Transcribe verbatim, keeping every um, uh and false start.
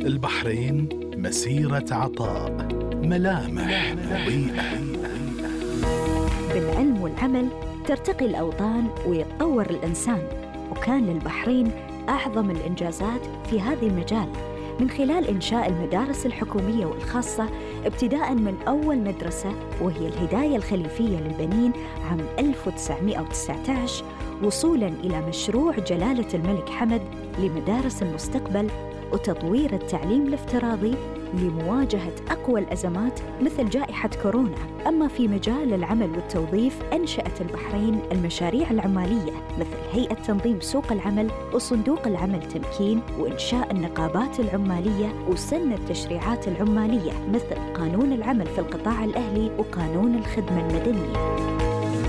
البحرين مسيرة عطاء، ملامح مضيئة. بالعلم والعمل ترتقي الأوطان ويتطور الإنسان، وكان للبحرين أعظم الإنجازات في هذا المجال من خلال إنشاء المدارس الحكومية والخاصة، ابتداء من أول مدرسة وهي الهداية الخليفية للبنين عام ألف وتسعمائة وتسعة عشر، وصولاً إلى مشروع جلالة الملك حمد لمدارس المستقبل وتطوير التعليم الافتراضي لمواجهة أقوى الأزمات مثل جائحة كورونا. أما في مجال العمل والتوظيف، أنشأت البحرين المشاريع العمالية مثل هيئة تنظيم سوق العمل وصندوق العمل تمكين، وإنشاء النقابات العمالية وسن التشريعات العمالية مثل قانون العمل في القطاع الأهلي وقانون الخدمة المدنية.